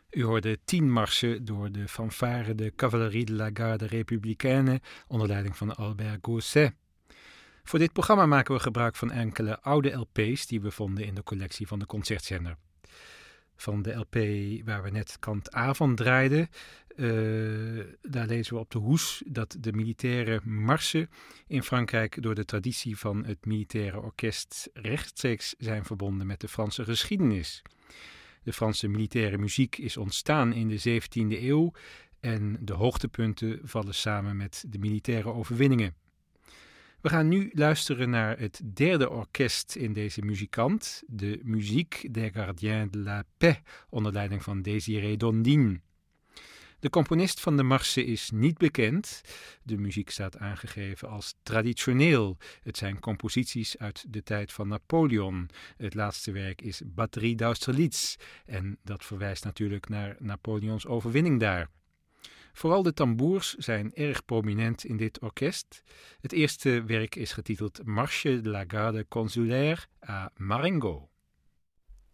U hoorde 10 marsen door de fanfare de Cavalerie de la Garde Républicaine onder leiding van Albert Gausset. Voor dit programma maken we gebruik van enkele oude LP's die we vonden in de collectie van de Concertzender. Van de LP waar we net kant A van draaiden, daar lezen we op de hoes dat de militaire marsen in Frankrijk door de traditie van het militaire orkest rechtstreeks zijn verbonden met de Franse geschiedenis. De Franse militaire muziek is ontstaan in de 17e eeuw en de hoogtepunten vallen samen met de militaire overwinningen. We gaan nu luisteren naar het derde orkest in deze muzikant, de Musique des Gardiens de la Paix, onder leiding van Désiré Dondine. De componist van de marsen is niet bekend. De muziek staat aangegeven als traditioneel. Het zijn composities uit de tijd van Napoleon. Het laatste werk is Batterie d'Austerlitz en dat verwijst natuurlijk naar Napoleons overwinning daar. Vooral de tamboers zijn erg prominent in dit orkest. Het eerste werk is getiteld Marche de la Garde Consulaire à Marengo.